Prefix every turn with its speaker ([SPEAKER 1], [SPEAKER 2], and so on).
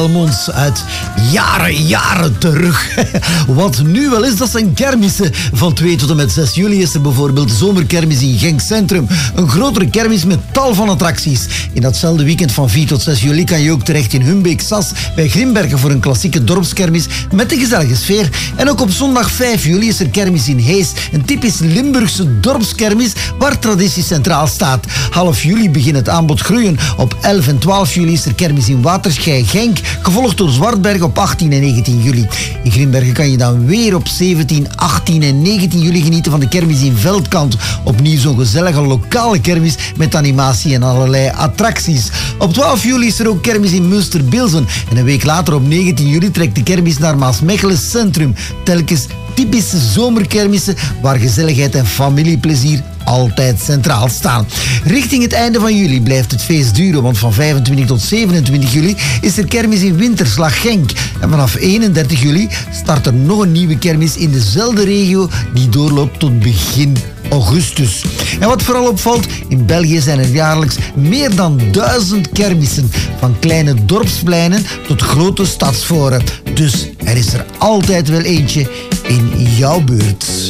[SPEAKER 1] Mons uit jaren terug. Wat nu wel is, dat zijn kermissen. Van 2 tot en met 6 juli is er bijvoorbeeld de zomerkermis in Genk Centrum. Een grotere kermis met tal van attracties. In datzelfde weekend van 4 tot 6 juli kan je ook terecht in Humbeek-Sas bij Grimbergen voor een klassieke dorpskermis met een gezellige sfeer. En ook op zondag 5 juli is er kermis in Hees. Een typisch Limburgse dorpskermis waar traditie centraal staat. Half juli begint het aanbod groeien. Op 11 en 12 juli is er kermis in Waterschei Genk, gevolgd door Zwartberg op 18 en 19 juli. In Grimbergen kan je dan weer op 17, 18 en 19 juli genieten van de kermis in Veldkant. Opnieuw zo'n gezellige lokale kermis met animatie en allerlei attracties. Op 12 juli is er ook kermis in Münster-Bilzen. En een week later, op 19 juli, trekt de kermis naar Maasmechelen Centrum. Telkens typische zomerkermissen waar gezelligheid en familieplezier altijd centraal staan. Richting het einde van juli blijft het feest duren, want van 25 tot 27 juli is er kermis in Winterslag Genk. En vanaf 31 juli start er nog een nieuwe kermis in dezelfde regio die doorloopt tot begin augustus. En wat vooral opvalt, in België zijn er jaarlijks meer dan 1000 kermissen, van kleine dorpspleinen tot grote stadsforen. Dus er is er altijd wel eentje in jouw buurt.